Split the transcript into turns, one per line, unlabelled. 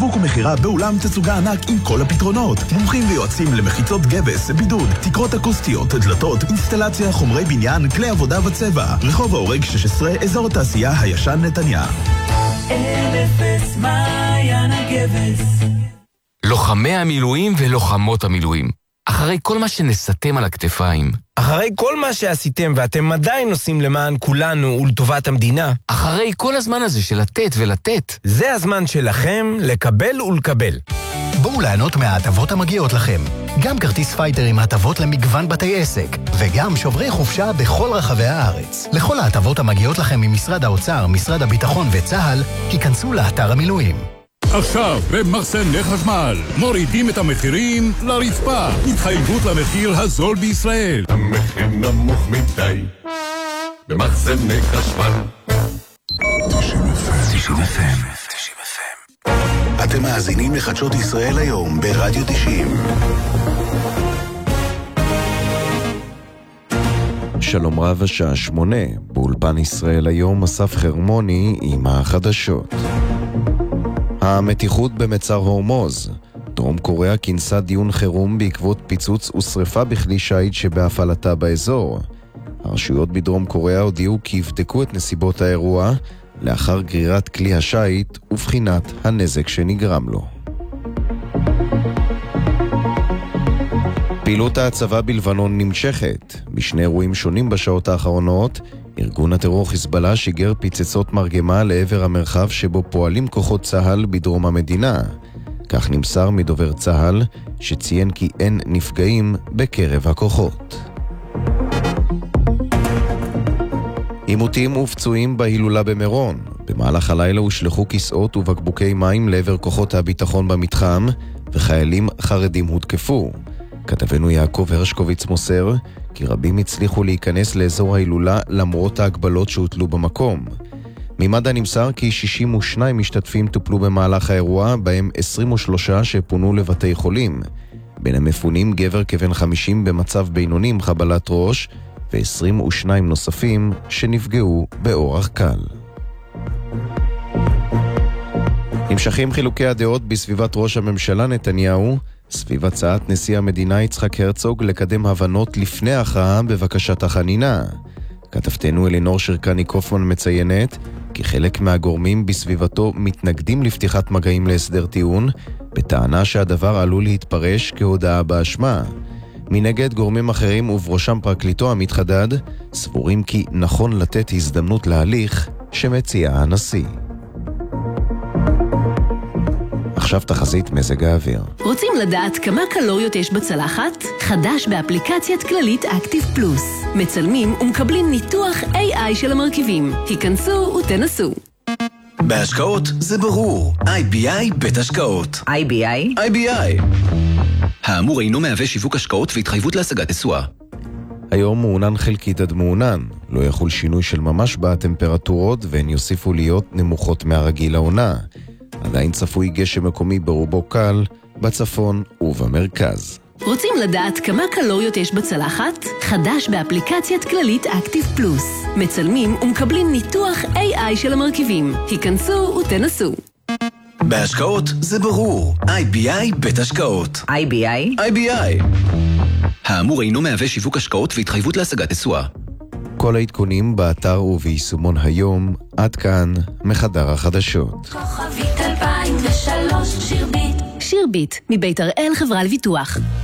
שיווק ומחירה באולם תצוגה ענק עם כל הפתרונות. מומחים ויועצים למחיצות גבס, בידוד, תקרות אקוסטיות, דלתות, אינסטלציה, חומרי בניין, כלי עבודה וצבע. רחוב האורג 16, אזור התעשייה הישן נתניה.
אלפס מעיין הגבס.
לוחמי המילואים ולוחמות המילואים, אחרי כל מה שנסתם על הכתפיים,
אחרי כל מה שעשיתם ואתם עדיין עושים למען כולנו ולטובת המדינה,
אחרי כל הזמן הזה של לתת ולתת,
זה הזמן שלכם לקבל ולקבל.
בואו ליהנות מההטבות המגיעות לכם. גם כרטיס פייטר עם הטבות למגוון בתי עסק, וגם שוברי חופשה בכל רחבי הארץ. לכל ההטבות המגיעות לכם ממשרד האוצר, משרד הביטחון וצה"ל, היכנסו לאתר המילואים.
עכשיו במחסני חשמל מורידים את המחירים לרצפה. התחייבות למחיר הזול בישראל.
המחיר נמוך מדי במחסני חשמל.
90 FM. אתם מאזינים לחדשות ישראל היום ברדיו 90.
שלום רב, השעה 8, באולפן ישראל היום אסף חרמוני עם החדשות. המתיחות במצר הורמוז. דרום קוריאה כינסה דיון חירום בעקבות פיצוץ ושריפה בכלי שיט שבהפעלתה באזור. הרשויות בדרום קוריאה הודיעו כי יבדקו את נסיבות האירוע לאחר גרירת כלי השיט ובחינת הנזק שנגרם לו. פעילות הצבא בלבנון נמשכת. בשני אירועים שונים בשעות האחרונות, ארגון הטרור חיזבאללה שיגר פיצצות מרגמה לעבר המרחב שבו פועלים כוחות צה"ל בדרום המדינה. כך נמסר מדובר צה"ל, שציין כי אין נפגעים בקרב הכוחות. עימותים ופצועים בהילולה במירון. במהלך הלילה הושלחו כיסאות ובקבוקי מים לעבר כוחות הביטחון במתחם, וחיילים חרדים הותקפו. כתבנו יעקב הרשקוביץ מוסר כי רבים הצליחו להיכנס לאזור ההילולה למרות ההגבלות שהוטלו במקום. ממד"א נמסר כי 62 משתתפים טופלו במהלך האירוע, בהם 23 שפונו לבתי חולים. בין המפונים גבר כבן 50 במצב בינוני עם חבלת ראש, ו22 נוספים שנפגעו באורח קל. נמשכים חילוקי הדעות בסביבת ראש הממשלה נתניהו, סביב הצעת נשיא המדינה יצחק הרצוג לקדם הבנות לפני ההכרעה בבקשת החנינה. כתבתנו אלינור שרקני קופמן מציינת כי חלק מהגורמים בסביבתו מתנגדים לפתיחת מגעים להסדר טיעון, בטענה שהדבר עלול להתפרש כהודעה באשמה. מנגד גורמים אחרים ובראשם פרקליטו עמית חדד סבורים כי נכון לתת הזדמנות להליך שמציע הנשיא. עכשיו תחזית מזג האוויר.
רוצים לדעת כמה קלוריות יש בצלחת? חדש באפליקציית כללית אקטיב פלוס. מצלמים ומקבלים ניתוח AI של המרכיבים. היכנסו ותנסו.
בהשקעות זה ברור. IBI בית השקעות.
IBI?
IBI. האמור אינו מהווה שיווק השקעות והתחייבות להשגת תשואה.
היום מעונן חלקית עד מעונן. לא יחול שינוי של ממש בטמפרטורות והן יוסיפו להיות נמוכות מהרגיל העונה. עדיין צפוי גשם מקומי ברובו קל, בצפון ובמרכז.
רוצים לדעת כמה קלוריות יש בצלחת? חדש באפליקציית כללית אקטיב פלוס. מצלמים ומקבלים ניתוח AI של המרכיבים. היכנסו ותנסו.
בהשקעות זה ברור. IBI בית השקעות.
IBI?
IBI. האמור אינו מהווה שיווק השקעות והתחייבות להשגת תשואה.
כל העדכונים באתר וביישומון היום. עד כאן מחדר החדשות.
כוכבית 2003 שירבית.
שירבית מבית הראל חברה לביטוח.